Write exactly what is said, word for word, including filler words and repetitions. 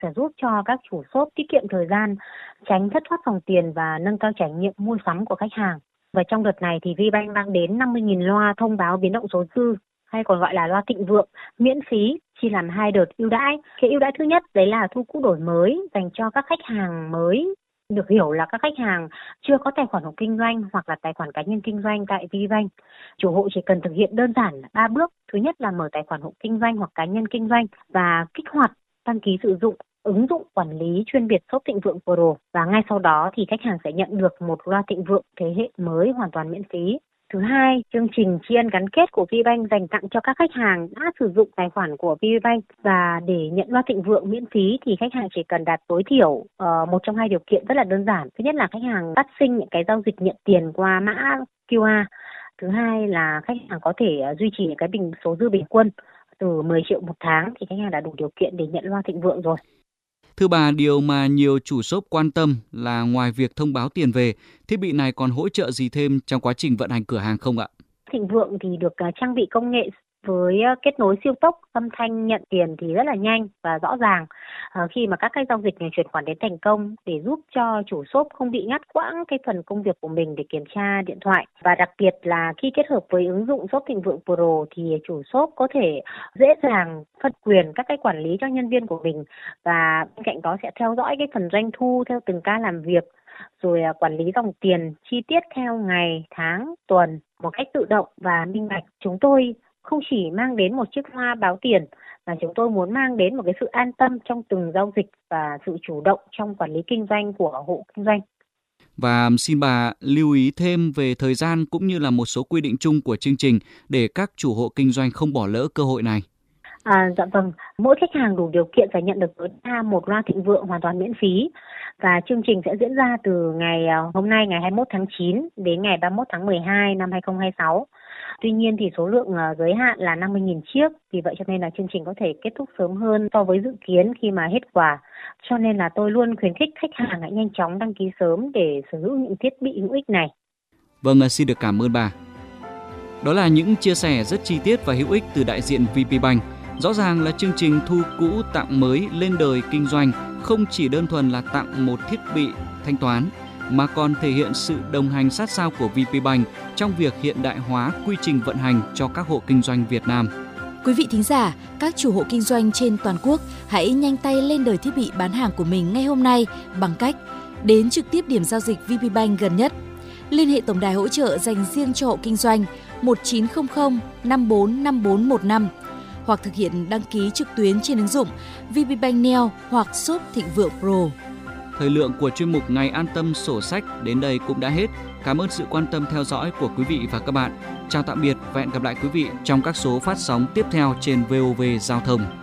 sẽ giúp cho các chủ shop tiết kiệm thời gian, tránh thất thoát dòng tiền và nâng cao trải nghiệm mua sắm của khách hàng. Và trong đợt này thì VPBank mang đến năm mươi nghìn loa thông báo biến động số dư, hay còn gọi là loa thịnh vượng, miễn phí, chia làm hai đợt ưu đãi. Cái ưu đãi thứ nhất đấy là thu cũ đổi mới dành cho các khách hàng mới, được hiểu là các khách hàng chưa có tài khoản hộ kinh doanh hoặc là tài khoản cá nhân kinh doanh tại VPBank. Chủ hộ chỉ cần thực hiện đơn giản ba bước. Thứ nhất là mở tài khoản hộ kinh doanh hoặc cá nhân kinh doanh và kích hoạt đăng ký sử dụng ứng dụng quản lý chuyên biệt shop Thịnh Vượng Pro, và ngay sau đó thì khách hàng sẽ nhận được một loa Thịnh Vượng thế hệ mới hoàn toàn miễn phí. Thứ hai, chương trình tri ân gắn kết của VPBank dành tặng cho các khách hàng đã sử dụng tài khoản của VPBank, và để nhận loa Thịnh Vượng miễn phí thì khách hàng chỉ cần đạt tối thiểu uh, một trong hai điều kiện rất là đơn giản. Thứ nhất là khách hàng phát sinh những cái giao dịch nhận tiền qua mã quy rờ. Thứ hai là khách hàng có thể uh, duy trì những cái bình số dư bình quân từ mười triệu một tháng thì khách hàng đã đủ điều kiện để nhận loa Thịnh Vượng rồi. Thưa bà, điều mà nhiều chủ shop quan tâm là ngoài việc thông báo tiền về, thiết bị này còn hỗ trợ gì thêm trong quá trình vận hành cửa hàng không ạ? Thịnh Vượng thì được trang bị công nghệ với kết nối siêu tốc, âm thanh nhận tiền thì rất là nhanh và rõ ràng à, khi mà các cái giao dịch này chuyển khoản đến thành công, để giúp cho chủ shop không bị ngắt quãng cái phần công việc của mình để kiểm tra điện thoại. Và đặc biệt là khi kết hợp với ứng dụng shop Thịnh Vượng Pro thì chủ shop có thể dễ dàng phân quyền các cái quản lý cho nhân viên của mình, và bên cạnh đó sẽ theo dõi cái phần doanh thu theo từng ca làm việc, rồi quản lý dòng tiền chi tiết theo ngày, tháng, tuần một cách tự động và minh bạch. Chúng tôi không chỉ mang đến một chiếc loa báo tiền, mà chúng tôi muốn mang đến một cái sự an tâm trong từng giao dịch và sự chủ động trong quản lý kinh doanh của hộ kinh doanh. Và xin bà lưu ý thêm về thời gian cũng như là một số quy định chung của chương trình để các chủ hộ kinh doanh không bỏ lỡ cơ hội này. À, dạ vâng, mỗi khách hàng đủ điều kiện phải nhận được tối đa một loa Thịnh Vượng hoàn toàn miễn phí, và chương trình sẽ diễn ra từ ngày hôm nay ngày hai mươi mốt tháng chín đến ngày ba mươi mốt tháng mười hai năm hai không hai sáu. Tuy nhiên thì số lượng giới hạn là năm mươi nghìn chiếc, vì vậy cho nên là chương trình có thể kết thúc sớm hơn so với dự kiến khi mà hết quà. Cho nên là tôi luôn khuyến khích khách hàng hãy nhanh chóng đăng ký sớm để sở hữu những thiết bị hữu ích này. Vâng, xin được cảm ơn bà. Đó là những chia sẻ rất chi tiết và hữu ích từ đại diện VPBank. Rõ ràng là chương trình thu cũ tặng mới lên đời kinh doanh không chỉ đơn thuần là tặng một thiết bị thanh toán, mà còn thể hiện sự đồng hành sát sao của VPBank trong việc hiện đại hóa quy trình vận hành cho các hộ kinh doanh Việt Nam. Quý vị thính giả, các chủ hộ kinh doanh trên toàn quốc hãy nhanh tay lên đời thiết bị bán hàng của mình ngay hôm nay bằng cách đến trực tiếp điểm giao dịch VPBank gần nhất, liên hệ tổng đài hỗ trợ dành riêng cho hộ kinh doanh một chín không không năm bốn năm bốn một năm, hoặc thực hiện đăng ký trực tuyến trên ứng dụng VPBank Neo hoặc shop Thịnh Vượng Pro. Thời lượng của chuyên mục Ngày An Tâm Sổ Sách đến đây cũng đã hết. Cảm ơn sự quan tâm theo dõi của quý vị và các bạn. Chào tạm biệt và hẹn gặp lại quý vị trong các số phát sóng tiếp theo trên vê o vê Giao thông.